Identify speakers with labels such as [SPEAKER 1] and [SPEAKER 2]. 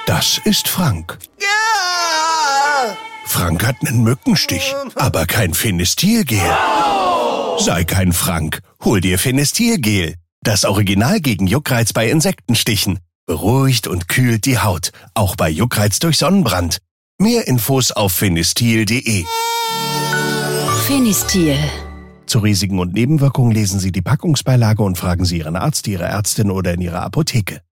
[SPEAKER 1] Das ist Frank.
[SPEAKER 2] Ja!
[SPEAKER 1] Frank hat einen Mückenstich, aber kein Fenestilgel. Sei kein Frank, hol dir Fenestilgel. Das Original gegen Juckreiz bei Insektenstichen. Beruhigt und kühlt die Haut, auch bei Juckreiz durch Sonnenbrand. Mehr Infos auf fenestil.de.
[SPEAKER 3] Fenestil.
[SPEAKER 1] Zu Risiken und Nebenwirkungen lesen Sie die Packungsbeilage und fragen Sie Ihren Arzt, Ihre Ärztin oder in Ihrer Apotheke.